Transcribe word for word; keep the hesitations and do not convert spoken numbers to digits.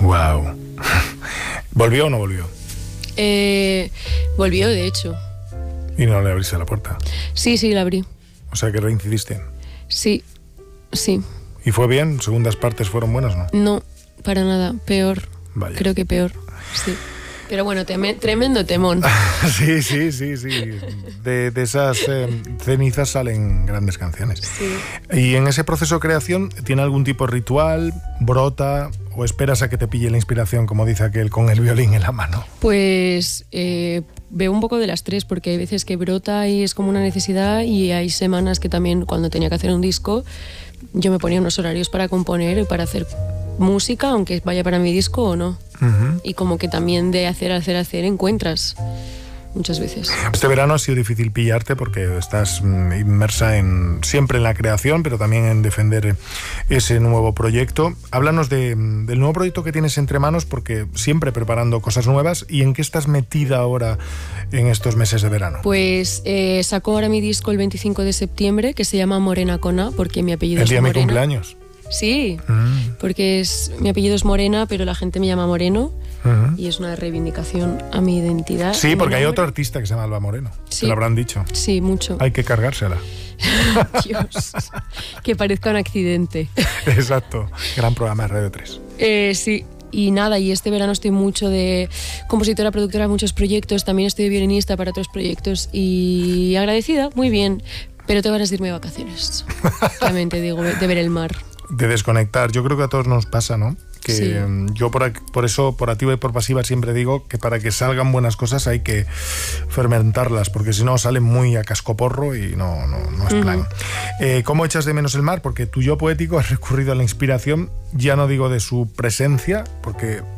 Wow. ¿Volvió o no volvió? Eh, volvió, de hecho. ¿Y no le abriste la puerta? Sí, sí, la abrí. O sea que reincidiste. Sí, sí. ¿Y fue bien? ¿Segundas partes fueron buenas, no? No, para nada. Peor. Vaya. Creo que peor, sí. Pero bueno, teme, tremendo temón. Sí, sí, sí, sí. De, de esas eh, cenizas salen grandes canciones. Sí. ¿Y en ese proceso de creación tiene algún tipo de ritual? ¿Brota? ¿O esperas a que te pille la inspiración, como dice aquel, con el violín en la mano? Pues eh, veo un poco de las tres, porque hay veces que brota y es como una necesidad, y hay semanas que también, cuando tenía que hacer un disco, yo me ponía unos horarios para componer y para hacer música, aunque vaya para mi disco o no. Uh-huh. Y como que también de hacer, hacer, hacer encuentras muchas veces. Este verano ha sido difícil pillarte porque estás inmersa en, siempre en la creación, pero también en defender ese nuevo proyecto. Háblanos de, del nuevo proyecto que tienes entre manos, porque siempre preparando cosas nuevas. ¿Y en qué estás metida ahora en estos meses de verano? Pues eh, saco ahora mi disco el veinticinco de septiembre, que se llama Morena con A, porque mi apellido el es Morena. El día de mi cumpleaños. Sí, mm. porque es, mi apellido es Morena, pero la gente me llama Moreno, uh-huh. y es una reivindicación a mi identidad. Sí, porque hay otro artista que se llama Alba Moreno, sí. Te lo habrán dicho. Sí, mucho. Hay que cargársela. Dios, que parezca un accidente. Exacto, gran programa de Radio tres. Eh, sí, y nada, y este verano estoy mucho de compositora, productora, muchos proyectos, también estoy de violinista para otros proyectos, y agradecida, muy bien, pero tengo ganas de irme de vacaciones, realmente digo, de ver el mar. De desconectar, yo creo que a todos nos pasa, ¿no? Que sí. Yo por, por eso, por activa y por pasiva, siempre digo que para que salgan buenas cosas hay que fermentarlas, porque si no salen muy a cascoporro y no, no, no es plan. Uh-huh. Eh, ¿Cómo echas de menos el mar? Porque tu yo poético has recurrido a la inspiración, ya no digo de su presencia, porque